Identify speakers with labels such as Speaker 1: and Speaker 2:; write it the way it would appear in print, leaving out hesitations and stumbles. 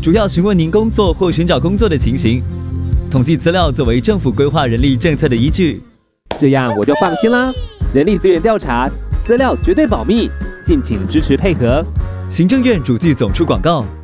Speaker 1: 主要询问您工作或寻找工作的情形。统计资料作为政府规划人力政策的依据。
Speaker 2: 这样我就放心啦。人力资源调查资料绝对保密，敬请支持配合。
Speaker 1: 行政院主计总处广告。